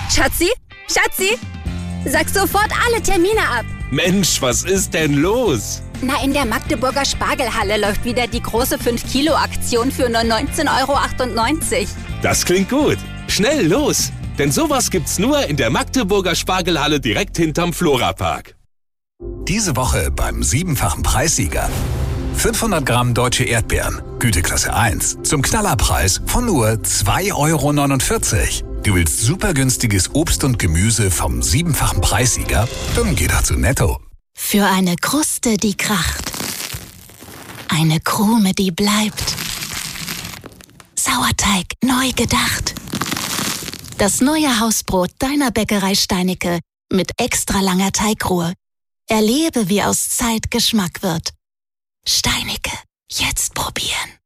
Schatzi? Schatzi? Sag sofort alle Termine ab. Mensch, was ist denn los? Na, in der Magdeburger Spargelhalle läuft wieder die große 5-Kilo-Aktion für nur 19,98 €. Das klingt gut. Schnell los! Denn sowas gibt's nur in der Magdeburger Spargelhalle direkt hinterm Florapark. Diese Woche beim 7-fachen Preissieger. 500 Gramm deutsche Erdbeeren, Güteklasse 1, zum Knallerpreis von nur 2,49 €. Du willst super günstiges Obst und Gemüse vom 7-fachen Preissieger? Dann geh doch zu Netto. Für eine Kruste, die kracht. Eine Krume, die bleibt. Sauerteig neu gedacht. Das neue Hausbrot deiner Bäckerei Steinicke mit extra langer Teigruhe. Erlebe, wie aus Zeit Geschmack wird. Steinicke, jetzt probieren.